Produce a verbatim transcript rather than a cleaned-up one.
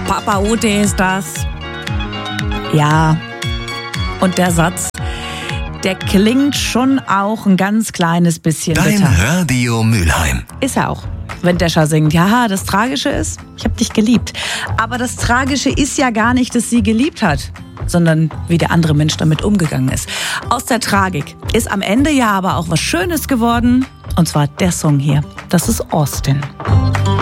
Papa Ute ist das. Ja, und der Satz, der klingt schon auch ein ganz kleines bisschen Dein bitter. Radio Mülheim. Ist er auch. Wenn Descha singt, ja, das Tragische ist, ich habe dich geliebt. Aber das Tragische ist ja gar nicht, dass sie geliebt hat, sondern wie der andere Mensch damit umgegangen ist. Aus der Tragik ist am Ende ja aber auch was Schönes geworden. Und zwar der Song hier. Das ist Austin.